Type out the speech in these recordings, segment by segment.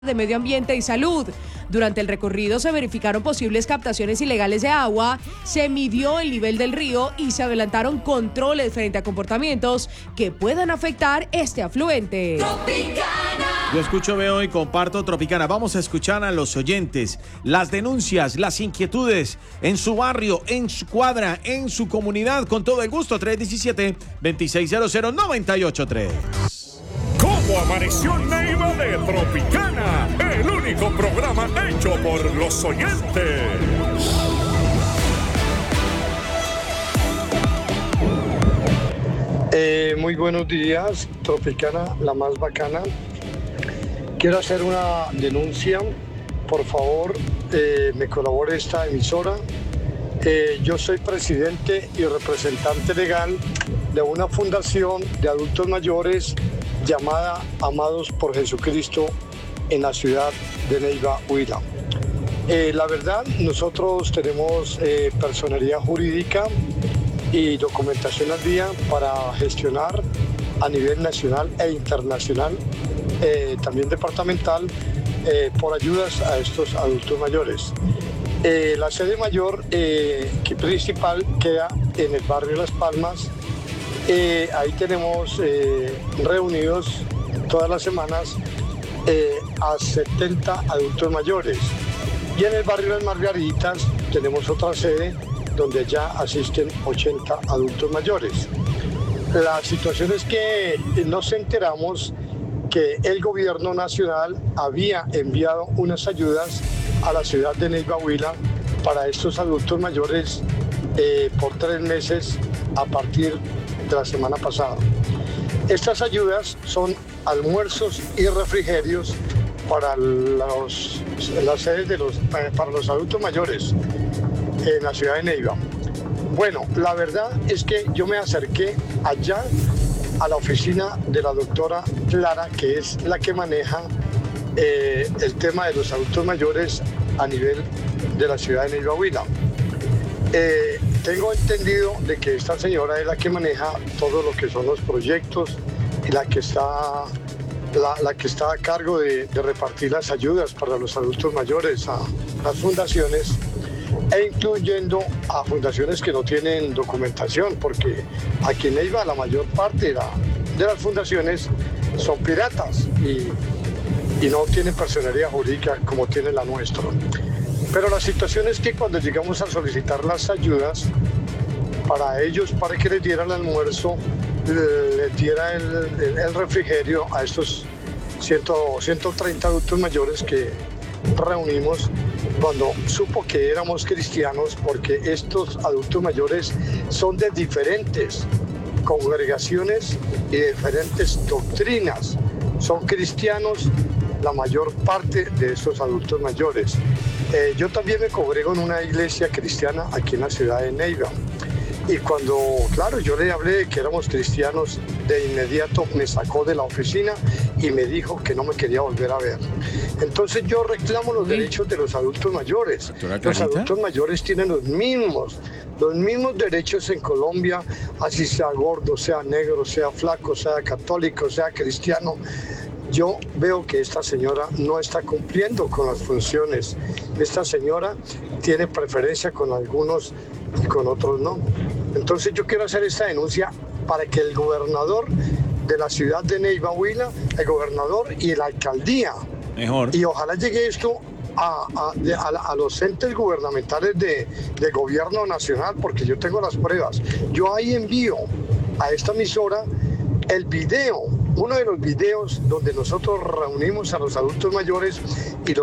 de Medio Ambiente y Salud. Durante el recorrido se verificaron posibles captaciones ilegales de agua, se midió el nivel del río y se adelantaron controles frente a comportamientos que puedan afectar este afluente. Yo escucho, veo y comparto Tropicana. Vamos a escuchar a los oyentes, las denuncias, las inquietudes en su barrio, en su cuadra, en su comunidad, con todo el gusto. 317-2600-983. ¿Cómo amaneció Neiva de Tropicana? El único programa hecho por los oyentes. Muy buenos días, Tropicana, la más bacana. Quiero hacer una denuncia. Por favor, me colabore esta emisora. Yo soy presidente y representante legal de una fundación de adultos mayores llamada Amados por Jesucristo en la ciudad de Neiva, Huila. La verdad, nosotros tenemos personería jurídica y documentación al día para gestionar a nivel nacional e internacional, también departamental, por ayudas a estos adultos mayores. La sede mayor principal queda en el barrio Las Palmas. Ahí tenemos reunidos todas las semanas a 70 adultos mayores. Y en el barrio Las Margaritas tenemos otra sede donde ya asisten 80 adultos mayores. La situación es que nos enteramos que el gobierno nacional había enviado unas ayudas a la ciudad de Neiva, Huila, para estos adultos mayores por 3 meses a partir de la semana pasada. Estas ayudas son almuerzos y refrigerios para las sedes para los adultos mayores en la ciudad de Neiva. Bueno, la verdad es que yo me acerqué allá a la oficina de la doctora Clara, que es la que maneja el tema de los adultos mayores a nivel de la ciudad de Neiva, Huila. Tengo entendido de que esta señora es la que maneja todo lo que son los proyectos y la que está a cargo de repartir las ayudas para los adultos mayores a las fundaciones, e incluyendo a fundaciones que no tienen documentación, porque aquí en Neiva la mayor parte de las fundaciones son piratas y no tienen personería jurídica como tiene la nuestra. Pero la situación es que cuando llegamos a solicitar las ayudas para ellos, para que les dieran el almuerzo, les diera el refrigerio a estos 130 adultos mayores que reunimos, cuando supo que éramos cristianos, porque estos adultos mayores son de diferentes congregaciones y de diferentes doctrinas. Son cristianos la mayor parte de estos adultos mayores. Yo también me congrego en una iglesia cristiana aquí en la ciudad de Neiva. Y cuando, claro, yo le hablé de que éramos cristianos, de inmediato me sacó de la oficina y me dijo que no me quería volver a ver. Entonces yo reclamo los derechos de los adultos mayores. Los adultos mayores tienen los mismos derechos en Colombia, así sea gordo, sea negro, sea flaco, sea católico, sea cristiano. Yo veo que esta señora no está cumpliendo con las funciones. Esta señora tiene preferencia con algunos y con otros no. Entonces yo quiero hacer esta denuncia para que el gobernador de la ciudad de Neiva, Huila, el gobernador y la alcaldía, y ojalá llegue esto a los entes gubernamentales de gobierno nacional, porque yo tengo las pruebas. Yo ahí envío a esta emisora el video, uno de los videos donde nosotros reunimos a los adultos mayores y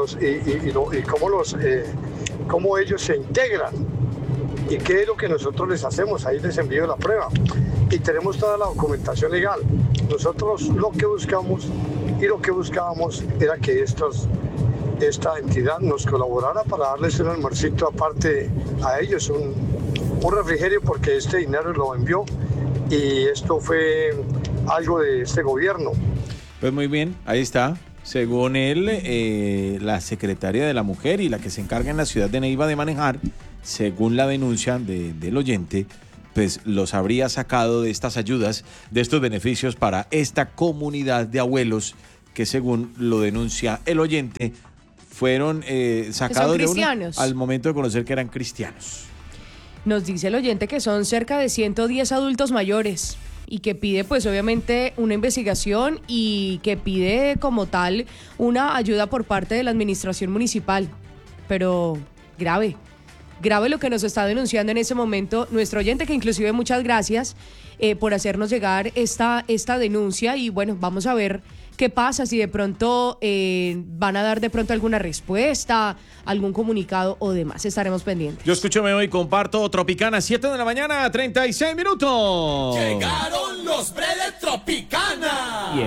cómo ellos se integran y qué es lo que nosotros les hacemos. Ahí les envío la prueba y tenemos toda la documentación legal. Nosotros lo que buscábamos era que esta entidad nos colaborara para darles un almuercito aparte a ellos, un refrigerio, porque este dinero lo envió y esto fue algo de este gobierno. Pues muy bien, ahí está. Según él, la secretaria de la mujer y la que se encarga en la ciudad de Neiva de manejar, según la denuncia del oyente, pues los habría sacado de estas ayudas, de estos beneficios para esta comunidad de abuelos que según lo denuncia el oyente, fueron sacados de una al momento de conocer que eran cristianos. Nos dice el oyente que son cerca de 110 adultos mayores y que pide pues obviamente una investigación y que pide como tal una ayuda por parte de la administración municipal. Pero grave lo que nos está denunciando en ese momento nuestro oyente, que inclusive muchas gracias por hacernos llegar esta denuncia y bueno, vamos a ver qué pasa, si de pronto van a dar de pronto alguna respuesta, algún comunicado o demás. Estaremos pendientes. Yo escucho, me voy y comparto Tropicana, 7 de la mañana, 36 minutos. Llegaron los Breves Tropicana.